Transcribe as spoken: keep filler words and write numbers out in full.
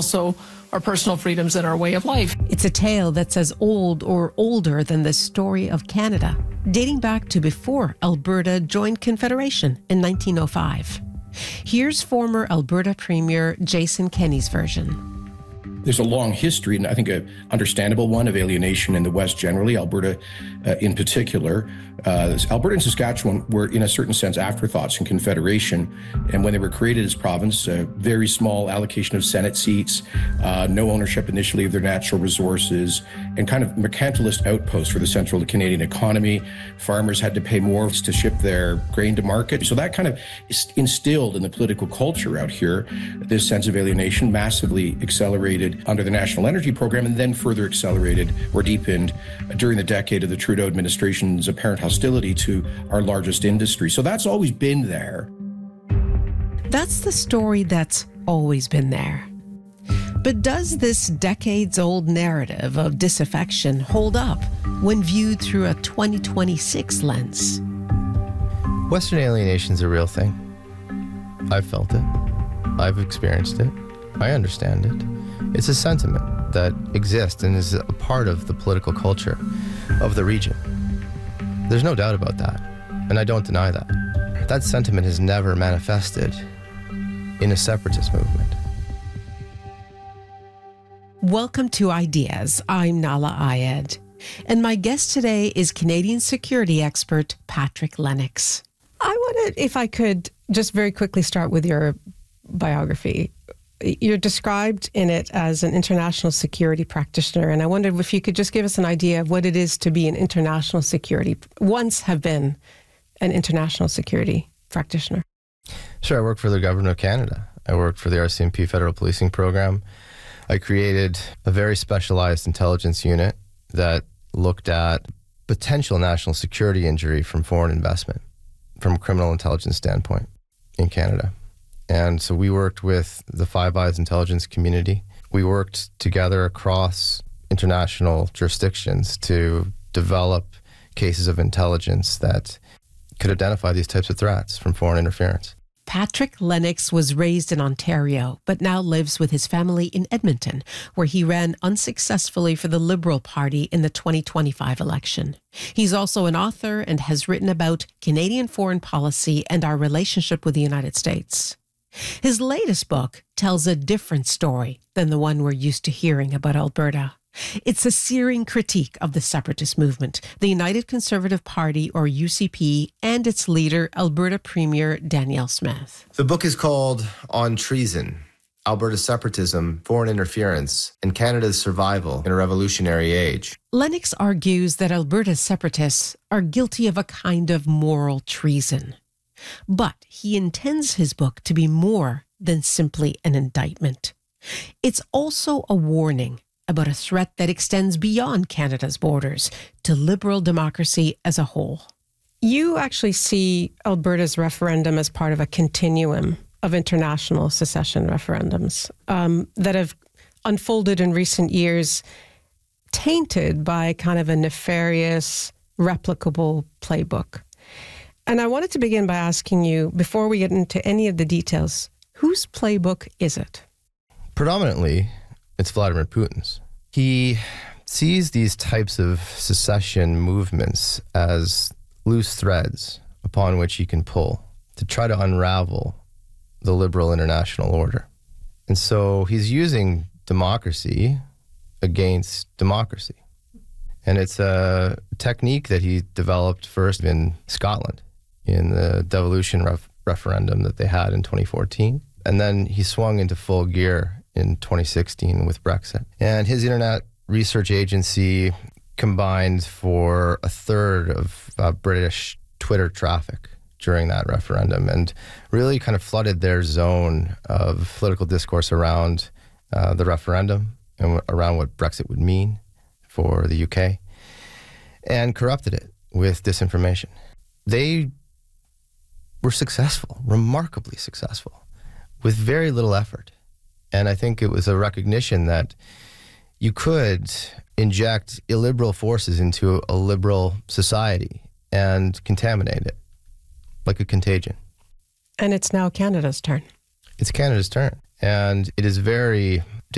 also our personal freedoms and our way of life. It's a tale that's as old or older than the story of Canada, dating back to before Alberta joined Confederation in nineteen oh five. Here's former Alberta Premier Jason Kenney's version. There's a long history, and I think an understandable one, of alienation in the West generally, Alberta uh, in particular. Uh, Alberta and Saskatchewan were, in a certain sense, afterthoughts in Confederation. And when they were created as province, a very small allocation of Senate seats, uh, no ownership initially of their natural resources, and kind of mercantilist outpost for the central Canadian economy. Farmers had to pay more to ship their grain to market. So that kind of instilled in the political culture out here this sense of alienation, massively accelerated under the National Energy Program, and then further accelerated or deepened during the decade of the Trudeau administration's apparent hostility to our largest industry. So that's always been there. That's the story that's always been there. But does this decades-old narrative of disaffection hold up when viewed through a twenty twenty-six lens? Western alienation is a real thing. I've felt it. I've experienced it. I understand it. It's a sentiment that exists and is a part of the political culture of the region. There's no doubt about that, and I don't deny that. That sentiment has never manifested in a separatist movement. Welcome to Ideas. I'm Nahlah Ayed, and my guest today is Canadian security expert Patrick Lennox. I wanted, if I could, just very quickly start with your biography. You're described in it as an international security practitioner, and I wondered if you could just give us an idea of what it is to be an international security, once have been an international security practitioner. Sure, I worked for the Government of Canada. I worked for the R C M P Federal Policing Program. I created a very specialized intelligence unit that looked at potential national security injury from foreign investment, from a criminal intelligence standpoint in Canada. And so we worked with the Five Eyes intelligence community. We worked together across international jurisdictions to develop cases of intelligence that could identify these types of threats from foreign interference. Patrick Lennox was raised in Ontario, but now lives with his family in Edmonton, where he ran unsuccessfully for the Liberal Party in the twenty twenty-five election. He's also an author and has written about Canadian foreign policy and our relationship with the United States. His latest book tells a different story than the one we're used to hearing about Alberta. It's a searing critique of the separatist movement, the United Conservative Party, or U C P, and its leader, Alberta Premier Danielle Smith. The book is called On Treason, Alberta Separatism, Foreign Interference, and Canada's Survival in a Revolutionary Age. Lennox argues that Alberta's separatists are guilty of a kind of moral treason. But he intends his book to be more than simply an indictment. It's also a warning about a threat that extends beyond Canada's borders to liberal democracy as a whole. You actually see Alberta's referendum as part of a continuum of international secession referendums um, that have unfolded in recent years, tainted by kind of a nefarious, replicable playbook. And I wanted to begin by asking you, before we get into any of the details, whose playbook is it? Predominantly, it's Vladimir Putin's. He sees these types of secession movements as loose threads upon which he can pull to try to unravel the liberal international order. And so he's using democracy against democracy. And it's a technique that he developed first in Scotland, in the devolution ref- referendum that they had in twenty fourteen. And then he swung into full gear in twenty sixteen with Brexit. And his internet research agency combined for a third of uh, British Twitter traffic during that referendum, and really kind of flooded their zone of political discourse around uh, the referendum and around what Brexit would mean for the U K, and corrupted it with disinformation. They were successful, remarkably successful, with very little effort. And I think it was a recognition that you could inject illiberal forces into a liberal society and contaminate it like a contagion. And it's now Canada's turn. It's Canada's turn. And it is very